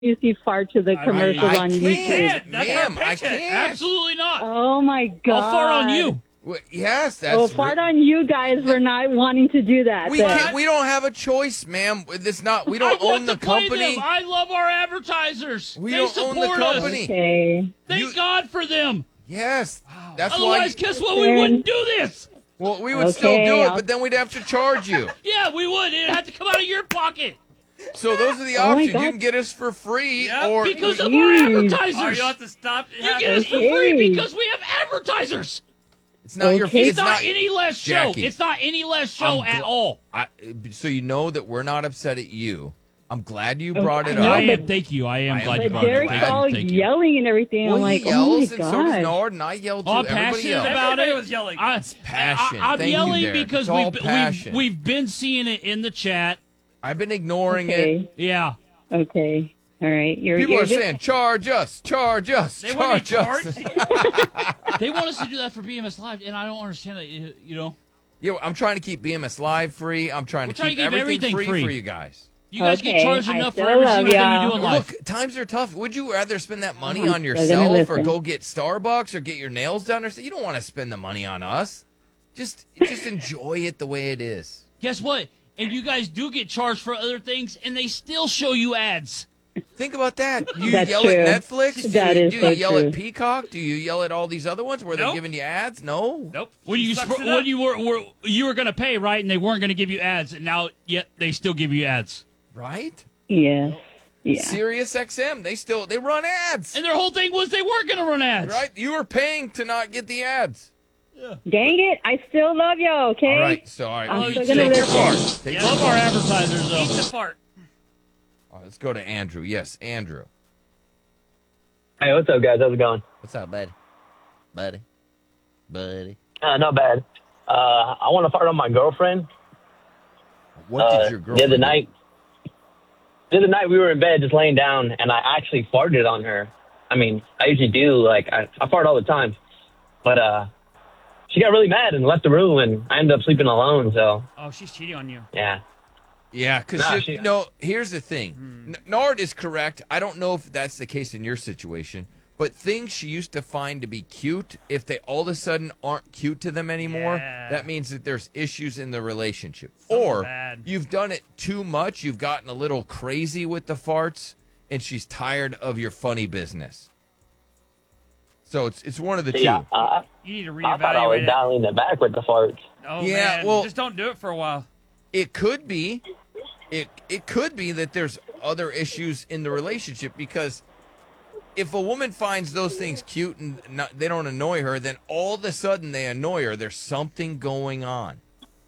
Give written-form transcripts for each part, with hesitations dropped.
you see far to the commercials I on can't, YouTube. ma'am. I can't. Absolutely not. Oh my God! I'll fart on you. Well, yes, that's. Well, fart on you guys for not wanting to do that. We then. can't, we don't have a choice, ma'am. It's not. We I don't want own the to play company. them. I love our advertisers. We they don't own support the us. company. Okay. Thank God for them. Yes, that's Otherwise, why. guess what? We wouldn't do this. Well, we would still do it, I'll- but then we'd have to charge you. Yeah, we would. It'd have to come out of your pocket. So those are the Oh my options. You God. can get us for free, Yep, or Because of our Jeez. advertisers. You have to stop. You get us for Okay. free because we have advertisers. it's not your. Okay. It's not any less show. Jackie. It's not any less show I'm at all. So you know that we're not upset at you. I'm glad you brought it I know, up. I am. Thank you. I am I am glad glad you But brought it Derek's up. all Thank you. yelling and everything. Well, I'm like, he yells, oh and my so does God. Nord, and I yell too. I'm Everybody passionate yells. about Everybody it. was yelling. It's passion. I'm Thank you, yelling Derek. because It's all passion. we've been seeing it in the chat. I've been ignoring it. Okay. Yeah. Okay. All right. People you're are saying, charge us, charge us, They want charge to be us. charged. They want us to do that for BMS Live, and I don't understand that. You know, Yeah, I'm trying to keep BMS Live free. I'm trying We're to trying keep to keep everything everything free free. for you guys. you guys Okay, get charged I enough for still every love single thing ya. you do in life. Look, times are tough. Would you rather spend that money I'm on still gonna yourself or listen. go get Starbucks or get your nails done? Or you don't want to spend the money on us. Just enjoy it the way it is. Guess what? And you guys do get charged for other things, and they still show you ads. Think about that. You That's yell true. at Netflix? That do is you so yell true. at Peacock? Do you yell at all these other ones where they're Nope. giving you ads? No. Nope. When She you sucks it up. when you were gonna pay, right, and they weren't gonna give you ads, and now yet they still give you ads. Right? Yes. Yeah. Sirius XM, they run ads. And their whole thing was they weren't gonna run ads. Right? You were paying to not get the ads. Dang it. I still love you, okay? All right. So, all right. I'm well, still take gonna your listen. part. Take Yeah. your Love our part. advertisers Eat the though. fart. All right, let's go to Andrew. Yes, Andrew. Hey, what's up, guys? How's it going? What's up, buddy? Buddy. Not bad. I want to fart on my girlfriend. What did your girlfriend The other do? night. The other night we were in bed just laying down, and I actually farted on her. I mean, I usually do. Like I fart all the time, but she got really mad and left the room, and I ended up sleeping alone. So Oh, she's cheating on you. yeah. Yeah, because Nah, here's the thing. Nard is correct. I don't know if that's the case in your situation, but things she used to find to be cute, if they all of a sudden aren't cute to them anymore, Yeah. that means that there's issues in the relationship. Something Or bad. you've done it too much, you've gotten a little crazy with the farts, and she's tired of your funny business. So it's one of the two. Yeah, You need to I thought I was reevaluate it. dialing it back with the farts. Oh, Yeah, man. well- Just don't do it for a while. It could be. It could be that there's other issues in the relationship because if a woman finds those things cute and they don't annoy her, then all of a sudden they annoy her. There's something going on.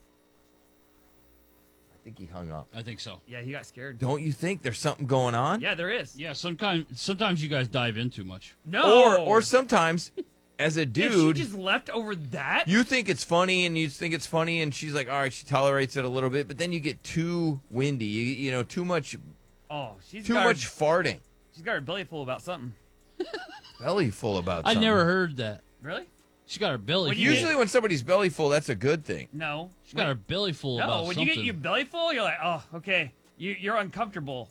I think he hung up. I think so. Yeah, he got scared. Don't you think there's something going on? Yeah, there is. Yeah, sometimes you guys dive in too much. No. Or sometimes, as a If dude, she just left over that? you think it's funny and you think it's funny and she's like, all right, she tolerates it a little bit, but then you get too windy. You know, too much She's too got much farting. She's got her belly full about something. Belly full about I something. never heard that. Really? She got her belly When full. you Usually when somebody's belly full, that's a good thing. No. She got her belly full No, about when something. you get your belly full, you're like, oh, okay. You're uncomfortable.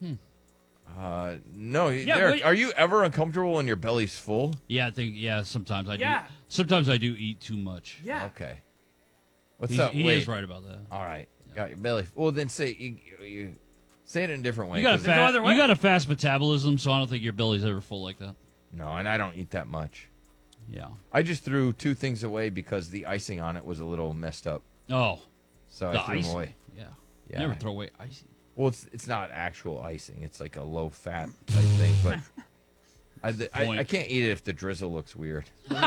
No, Yeah, Derek, but- are you ever uncomfortable when your belly's full? Yeah, sometimes I Yeah. do. Sometimes I do eat too much. Yeah. Okay. What's He up? is Wait. right about that. All right. Got your belly. Well, then say you say it in a different way. You got a 'cause- no other way. you got a fast metabolism, so I don't think your belly's ever full like that. No, and I don't eat that much. Yeah. I just threw two things away because the icing on it was a little messed up. Oh, So the I threw icing. them away. Yeah. Yeah. Never throw away icing. Well, it's not actual icing. It's like a low fat type thing, but I can't eat it if the drizzle looks weird.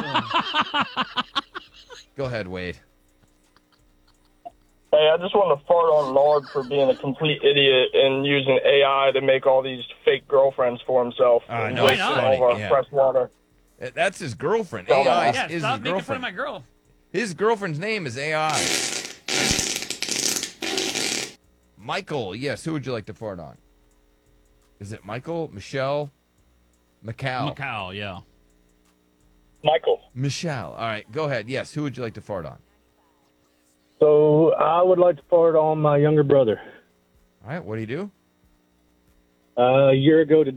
Go ahead, Wade. Hey, I just want to fart on Nord for being a complete idiot and using AI to make all these fake girlfriends for himself. I know, Wasting it's all of our funny, yeah. fresh water. That's his girlfriend. Stop AI Yeah, is his stop making fun of girlfriend. my girl. His girlfriend's name is AI. Michael, yes. Who would you like to fart on? Is it Michael, Michelle, Macau? Macau, yeah. Michael. Michelle. All right, go ahead. Yes. Who would you like to fart on? So I would like to fart on my younger brother. All right. What do you do? A year ago